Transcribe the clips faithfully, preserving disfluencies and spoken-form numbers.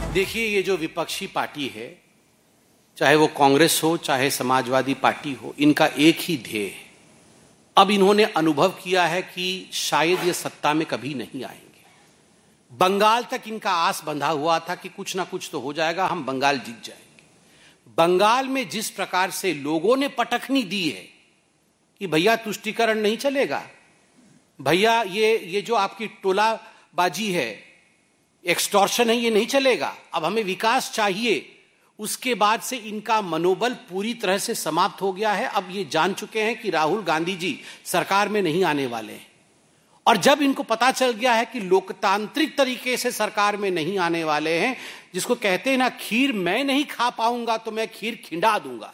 देखिए, ये जो विपक्षी पार्टी है, चाहे वो कांग्रेस हो चाहे समाजवादी पार्टी हो, इनका एक ही ध्येय है। अब इन्होंने अनुभव किया है कि शायद ये सत्ता में कभी नहीं आएंगे। बंगाल तक इनका आस बंधा हुआ था कि कुछ ना कुछ तो हो जाएगा, हम बंगाल जीत जाएंगे। बंगाल में जिस प्रकार से लोगों ने पटखनी दी है कि भैया तुष्टीकरण नहीं चलेगा, भैया ये ये जो आपकी टोलाबाजी है, एक्सटॉर्शन है, ये नहीं चलेगा, अब हमें विकास चाहिए, उसके बाद से इनका मनोबल पूरी तरह से समाप्त हो गया है। अब ये जान चुके हैं कि राहुल गांधी जी सरकार में नहीं आने वाले हैं। और जब इनको पता चल गया है कि लोकतांत्रिक तरीके से सरकार में नहीं आने वाले हैं, जिसको कहते हैं ना, खीर मैं नहीं खा पाऊंगा तो मैं खीर खिंडा दूंगा,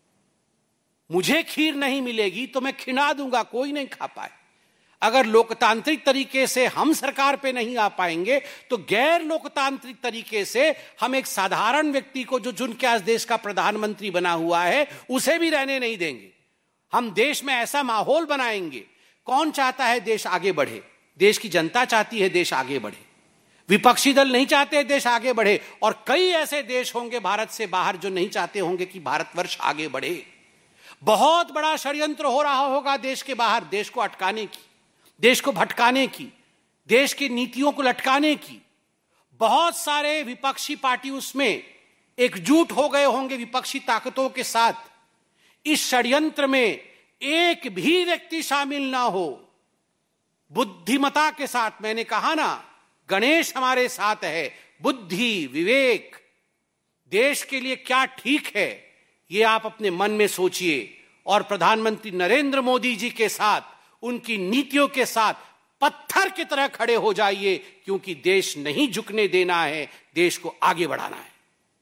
मुझे खीर नहीं मिलेगी तो मैं खिंडा दूंगा, कोई नहीं खा पाए। अगर लोकतांत्रिक तरीके से हम सरकार पे नहीं आ पाएंगे तो गैर लोकतांत्रिक तरीके से हम एक साधारण व्यक्ति को, जो चुन के आज देश का प्रधानमंत्री बना हुआ है, उसे भी रहने नहीं देंगे। हम देश में ऐसा माहौल बनाएंगे। कौन चाहता है देश आगे बढ़े? देश की जनता चाहती है देश आगे बढ़े। विपक्षी दल नहीं चाहते देश आगे बढ़े, और कई ऐसे देश होंगे भारत से बाहर जो नहीं चाहते होंगे कि भारतवर्ष आगे बढ़े। बहुत बड़ा षड्यंत्र हो रहा होगा देश के बाहर, देश को अटकाने की, देश को भटकाने की, देश की नीतियों को लटकाने की। बहुत सारे विपक्षी पार्टी उसमें एकजुट हो गए होंगे विपक्षी ताकतों के साथ। इस षड्यंत्र में एक भी व्यक्ति शामिल ना हो, बुद्धिमता के साथ। मैंने कहा ना, गणेश हमारे साथ है। बुद्धि, विवेक, देश के लिए क्या ठीक है, ये आप अपने मन में सोचिए, और प्रधानमंत्री नरेंद्र मोदी जी के साथ, उनकी नीतियों के साथ पत्थर की तरह खड़े हो जाइए, क्योंकि देश नहीं झुकने देना है, देश को आगे बढ़ाना है।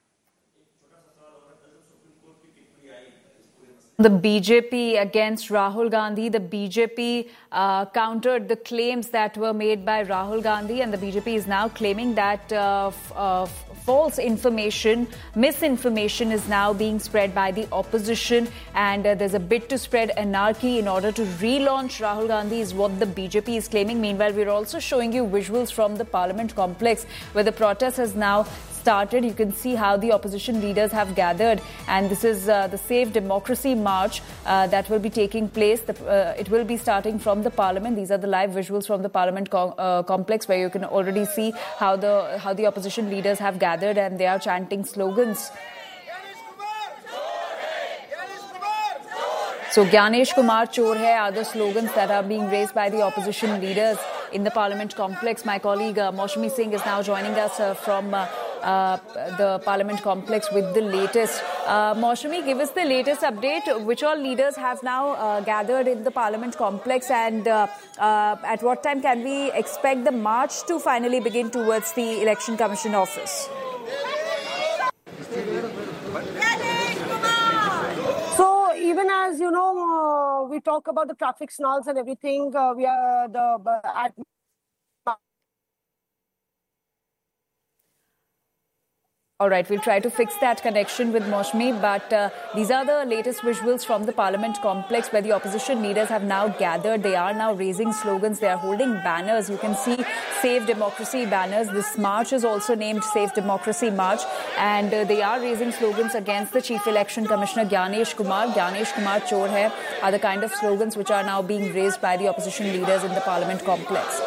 The B J P against Rahul Gandhi. The B J P uh, countered the claims that were made by Rahul Gandhi, and the B J P is now claiming that uh, f- uh, false information, misinformation is now being spread by the opposition, and uh, there's a bid to spread anarchy in order to relaunch Rahul Gandhi is what the B J P is claiming. Meanwhile, we're also showing you visuals from the Parliament complex where the protest has now started. You can see how the opposition leaders have gathered, and this is uh, the Save Democracy March uh, that will be taking place. The, uh, it will be starting from the Parliament. These are the live visuals from the Parliament com- uh, complex, where you can already see how the how the opposition leaders have gathered, and they are chanting slogans. So, Gyanesh Kumar Chor hai are the slogans that are being raised by the opposition leaders in the Parliament complex. My colleague uh, Maushami Singh is now joining us uh, from uh, uh, the Parliament complex with the latest. Uh, Maushami, give us the latest update. Which all leaders have now uh, gathered in the Parliament complex, and uh, uh, at what time can we expect the march to finally begin towards the Election Commission office? Even as you know, uh, we talk about the traffic snarls and everything. Uh, we are the uh, at All right, we'll try to fix that connection with Maushami, but uh, these are the latest visuals from the Parliament complex where the opposition leaders have now gathered. They are now raising slogans. They are holding banners. You can see Save Democracy banners. This march is also named Save Democracy March, and uh, they are raising slogans against the Chief Election Commissioner Gyanesh Kumar. Gyanesh Kumar Chor hai are the kind of slogans which are now being raised by the opposition leaders in the Parliament complex.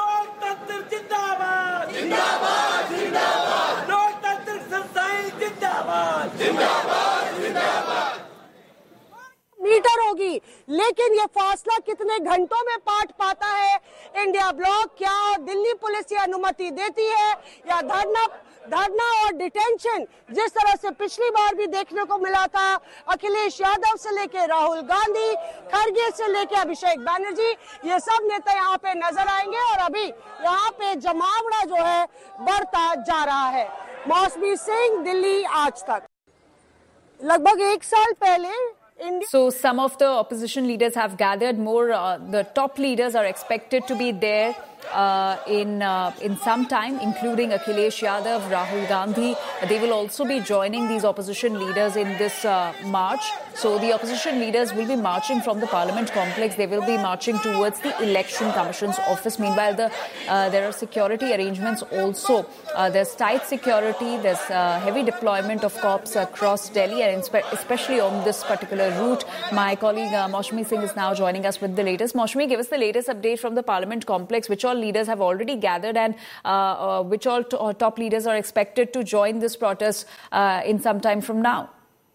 Metre होगी, लेकिन ये फासला कितने घंटों में पाट पाता है इंडिया ब्लॉक? क्या दिल्ली पुलिस ये अनुमति देती है, या धरना धरना और डिटेंशन जिस तरह से पिछली बार भी देखने को मिला था, अखिलेश यादव से लेके राहुल गांधी, खड़गे से लेके अभिषेक बैनर्जी, ये सब नेता यहाँ पे नजर आएंगे, और अभी यहाँ पे जमावड़ा जो है बढ़ता जा रहा है। मौसमी सिंह, दिल्ली आज तक। लगभग एक साल पहले So some of the opposition leaders have gathered more. Uh, the top leaders are expected to be there uh, in uh, in some time, including Akhilesh Yadav, Rahul Gandhi. They will also be joining these opposition leaders in this uh, march. So the opposition leaders will be marching from the Parliament complex. They will be marching towards the Election Commission's office. Meanwhile, the, uh, there are security arrangements also. Uh, there's tight security. There's uh, heavy deployment of cops across Delhi, and especially on this particular route. My colleague uh, Maushmi Singh is now joining us with the latest. Maushmi, give us the latest update from the Parliament complex. Which all leaders have already gathered, and uh, uh, which all t- uh, top leaders are expected to join this protest uh, in some time from now?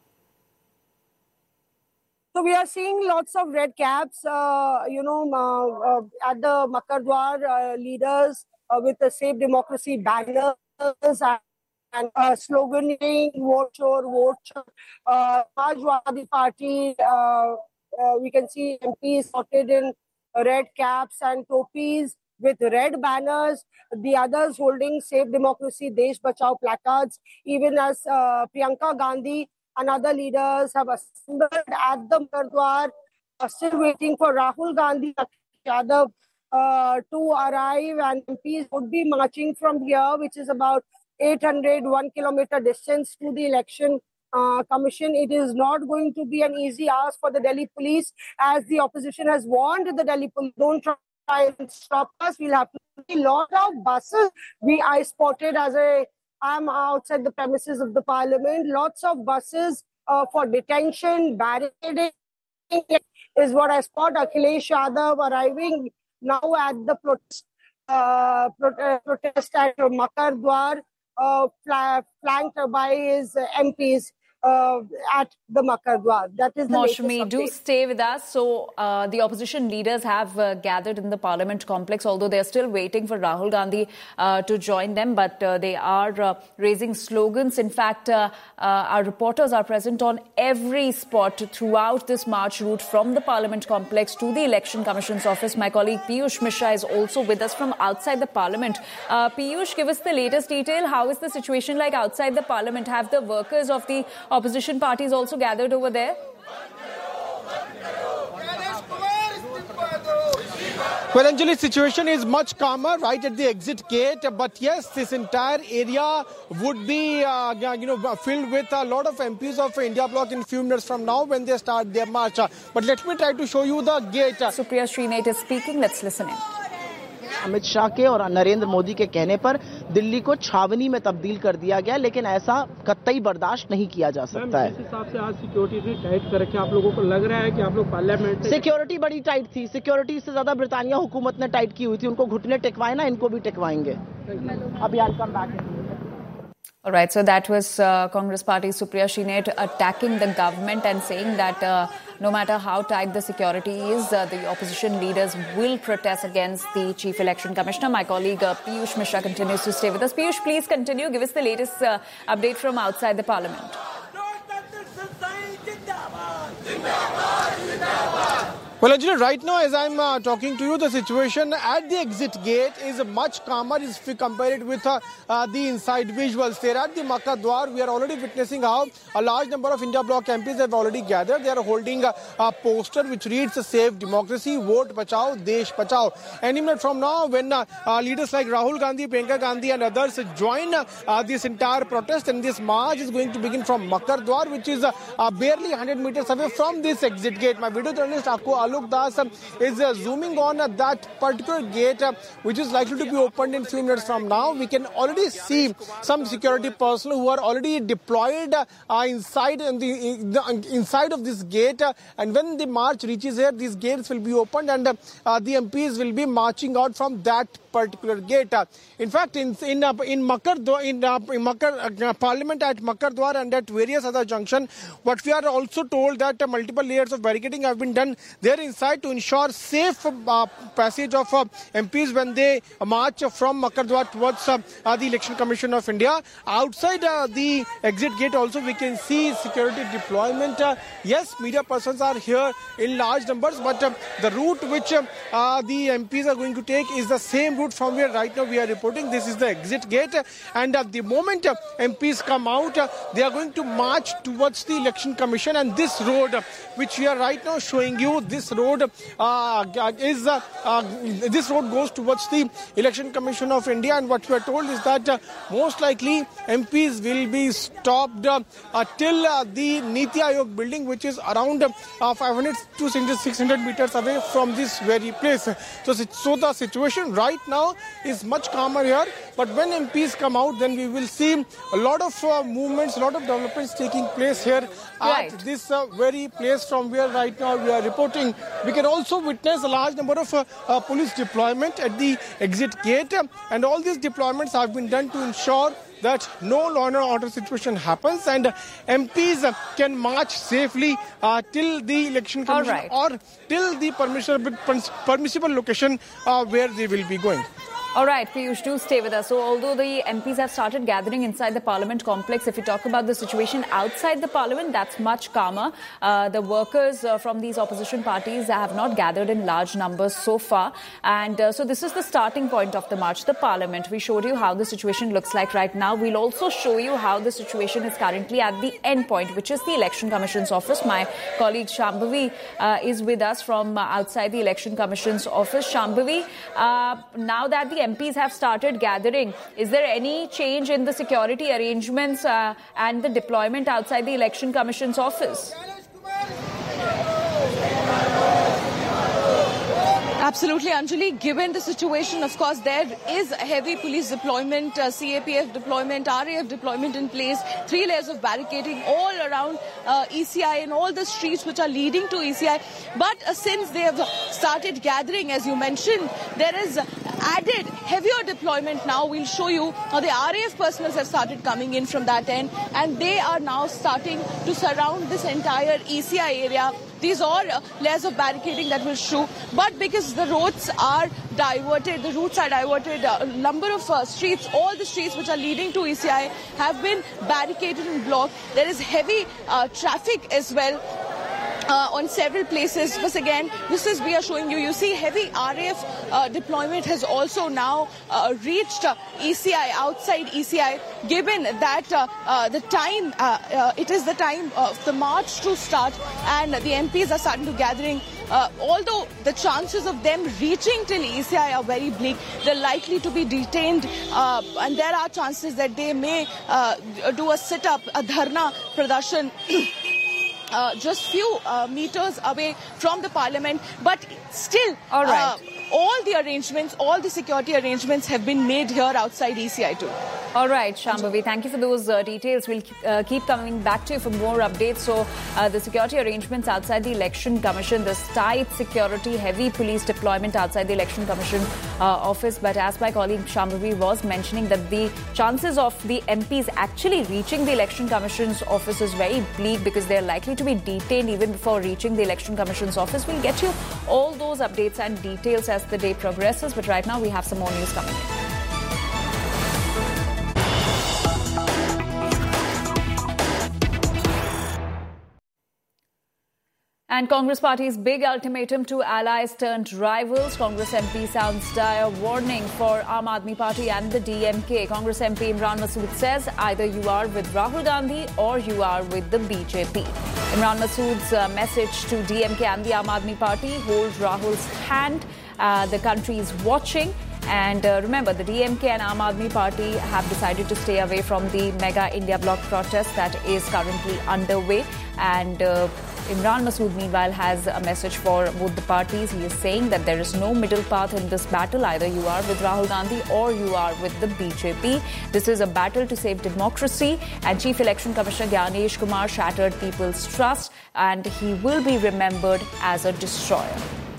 So we are seeing lots of red caps, uh, you know, uh, uh, at the Makardwar, uh, leaders uh, with the Save Democracy banners and, and uh, sloganing, vote sure, vote sure. Uh, Samajwadi Party, uh, uh, we can see M Ps sorted in red caps and topis with red banners, the others holding Save Democracy, Desh Bachao placards, even as uh, Priyanka Gandhi and other leaders have assembled at the Makardwar, uh, still waiting for Rahul Gandhi Yadav uh, to arrive, and M Ps would be marching from here, which is about eight hundred one kilometer distance to the Election uh, Commission. It is not going to be an easy ask for the Delhi police, as the opposition has warned the Delhi police, don't try and stop us. We'll have to see a lot of buses. We I spotted as a I'm outside the premises of the Parliament. Lots of buses uh, for detention, barricading is what I spot. Akhilesh Yadav arriving now at the protest, uh, pro- protest at Makardwar, uh, flanked by his M Ps. Uh, at the Makardwar. That is the Maushmi, do stay with us. So uh, the opposition leaders have uh, gathered in the Parliament complex, although they're still waiting for Rahul Gandhi uh, to join them, but uh, they are uh, raising slogans. In fact, uh, uh, our reporters are present on every spot throughout this march route from the Parliament complex to the Election Commission's office. My colleague Piyush Mishra is also with us from outside the Parliament. Uh, Piyush, give us the latest detail. How is the situation like outside the Parliament? Have the workers of the opposition parties also gathered over there? Well, Anjali, situation is much calmer right at the exit gate. But yes, this entire area would be, uh, you know, filled with a lot of M Ps of India Bloc in a few minutes from now when they start their march. But let me try to show you the gate. Supriya Srinath is speaking. Let's listen in. Amit Shah के और नरेंद्र मोदी के कहने पर दिल्ली को छावनी में तब्दील कर दिया गया, लेकिन ऐसा कतई बर्दाश्त नहीं किया जा सकता है। इस हिसाब से आज सिक्योरिटी इतनी टाइट कर रखी है, आप लोगों को लग रहा है कि आप लोग पार्लियामेंट सिक्योरिटी बड़ी टाइट थी। सिक्योरिटी से ज्यादा ब्रिटानिया हुकूमत ने टाइट की हुई थी। उनको घुटने टेकवाए ना, इनको भी टेकवाएंगे। अभी I'll come back. All right, so that was uh, Congress Party Supriya Srinath attacking the government and saying that uh, no matter how tight the security is, uh, the opposition leaders will protest against the Chief Election Commissioner. My colleague uh, Piyush Mishra continues to stay with us. Piyush, please continue. Give us the latest uh, update from outside the Parliament. Well, Anjali, right now as I'm uh, talking to you, the situation at the exit gate is much calmer if we compare it with uh, uh, the inside visuals. There at the Makardwar, we are already witnessing how a large number of India Bloc M Ps have already gathered. They are holding a, a poster which reads Save Democracy, Vote Bachao, Desh Bachao. Any minute from now, when uh, uh, leaders like Rahul Gandhi, Priyanka Gandhi and others join uh, this entire protest, and this march is going to begin from Makardwar, which is uh, uh, barely one hundred meters away from this exit gate. My video journalist Akko Alok Das uh, is uh, zooming on uh, that particular gate, uh, which is likely to be opened in few minutes from now. We can already see some security personnel who are already deployed uh, inside in the, in the inside of this gate, uh, and when the march reaches here, these gates will be opened, and uh, uh, the M Ps will be marching out from that particular gate. Uh, in fact, in in uh, in Makardwar, in, uh, in Makar, uh, Parliament at Makardwar and at various other junction, what we are also told that uh, multiple layers of barricading have been done there inside to ensure safe uh, passage of uh, M Ps when they uh, march from Makardwar towards uh, uh, the Election Commission of India. Outside uh, the exit gate also we can see security deployment. Uh, yes, media persons are here in large numbers, but uh, the route which uh, uh, the M Ps are going to take is the same route from where right now we are reporting. This is the exit gate, and uh, the moment uh, M Ps come out, uh, they are going to march towards the Election Commission, and this road uh, which we are right now showing you, this this road uh, is uh, uh, this road goes towards the Election Commission of India, and what we are told is that uh, most likely M Ps will be stopped uh, uh, till uh, the Niti Aayog building, which is around uh, five hundred to six hundred meters away from this very place. So, so the situation right now is much calmer here, but when M Ps come out, then we will see a lot of uh, movements, a lot of developments taking place here right. at this uh, very place from where right now we are reporting. We can also witness a large number of uh, uh, police deployment at the exit gate, uh, and all these deployments have been done to ensure that no law and order situation happens, and uh, M Ps uh, can march safely uh, till the election commission right. or till the permissible, permissible location uh, where they will be going. All right, Piyush, do stay with us. So although the M Ps have started gathering inside the Parliament complex, if you talk about the situation outside the Parliament, that's much calmer. Uh, the workers uh, from these opposition parties have not gathered in large numbers so far. And uh, so this is the starting point of the march, the Parliament. We showed you how the situation looks like right now. We'll also show you how the situation is currently at the end point, which is the Election Commission's office. My colleague Shambhavi uh, is with us from uh, outside the Election Commission's office. Shambhavi, uh, now that the M Ps have started gathering, is there any change in the security arrangements uh, and the deployment outside the Election Commission's office? Absolutely, Anjali. Given the situation, of course, there is a heavy police deployment, uh, C A P F deployment, R A F deployment in place, three layers of barricading all around uh, E C I and all the streets which are leading to E C I. But uh, since they have started gathering, as you mentioned, there is added heavier deployment now. We'll show you how the R A F personnel have started coming in from that end, and they are now starting to surround this entire E C I area. These are uh, layers of barricading that will show, but because the roads are diverted, the routes are diverted, a number of uh, streets, all the streets which are leading to E C I have been barricaded and blocked. There is heavy uh, traffic as well. Uh, on several places. Once again, this is we are showing you. You see heavy R A F uh, deployment has also now uh, reached uh, E C I, outside E C I, given that uh, uh, the time, uh, uh, it is the time of the march to start, and the M Ps are starting to gathering. Uh, although the chances of them reaching till E C I are very bleak, they're likely to be detained, uh, and there are chances that they may uh, do a sit-up, a dharna pradashan Uh, just few uh, meters away from the Parliament, but still, all right. uh, all the arrangements, all the security arrangements have been made here outside E C I too. All right, Shambhavi, thank you for those uh, details. We'll uh, keep coming back to you for more updates. So uh, the security arrangements outside the Election Commission, this tight security, heavy police deployment outside the Election Commission uh, office. But as my colleague Shambhavi was mentioning, that the chances of the M Ps actually reaching the Election Commission's office is very bleak, because they're likely to be detained even before reaching the Election Commission's office. We'll get you all those updates and details as the day progresses. But right now we have some more news coming in. And Congress Party's big ultimatum to allies turned rivals. Congress M P sounds dire warning for Aam Aadmi Party and the D M K. Congress M P Imran Masood says either you are with Rahul Gandhi or you are with the B J P. Imran Masood's uh, message to D M K and the Aam Aadmi Party: hold Rahul's hand. Uh, the country is watching. And uh, remember, the D M K and Aam Aadmi Party have decided to stay away from the mega India bloc protest that is currently underway. And uh, Imran Masood, meanwhile, has a message for both the parties. He is saying that there is no middle path in this battle. Either you are with Rahul Gandhi or you are with the B J P. This is a battle to save democracy. And Chief Election Commissioner Gyanesh Kumar shattered people's trust, and he will be remembered as a destroyer.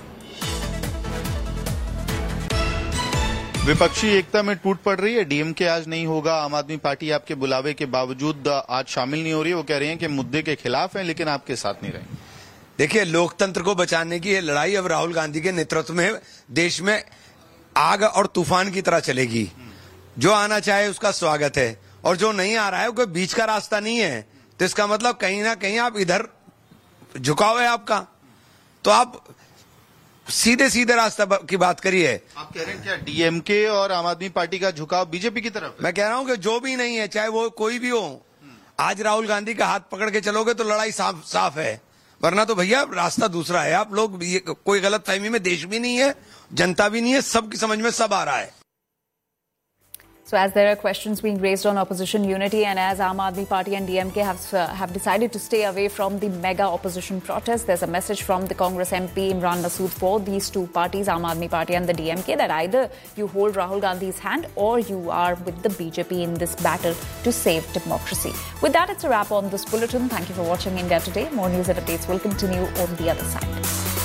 विपक्षी एकता में टूट पड़ रही है। DMK आज नहीं होगा, आम आदमी पार्टी आपके बुलावे के बावजूद आज शामिल नहीं हो रही है। वो कह रही है कि मुद्दे के खिलाफ हैं, लेकिन आपके साथ नहीं रहेंगे। देखिए, लोकतंत्र को बचाने की ये लड़ाई अब राहुल गांधी के नेतृत्व में देश में आग और तूफान की तरह चलेगी। जो आना चाहे उसका स्वागत है, और जो नहीं आ रहा है कोई बीच का रास्ता नहीं है। तो इसका मतलब कहीं ना कहीं आप इधर झुकाव है आपका, तो आप सीधे सीधे रास्ता की बात करिए। आप कह रहे हैं क्या डीएमके और आम आदमी पार्टी का झुकाव बीजेपी की तरफ? मैं कह रहा हूं कि जो भी नहीं है, चाहे वो कोई भी हो, आज राहुल गांधी का हाथ पकड़ के चलोगे तो लड़ाई साफ साफ है। वरना तो भैया रास्ता दूसरा है। आप लोग ये कोई गलत फहमी में, देश भी नहीं है, जनता भी नहीं है, सबकी समझ में सब आ रहा है। So as there are questions being raised on opposition unity and as Aam Aadmi Party and D M K have uh, have decided to stay away from the mega opposition protest, there's a message from the Congress M P Imran Masood for these two parties, Aam Aadmi Party and the D M K, that either you hold Rahul Gandhi's hand or you are with the B J P in this battle to save democracy. With that, it's a wrap on this bulletin. Thank you for watching India Today. More news and updates will continue on the other side.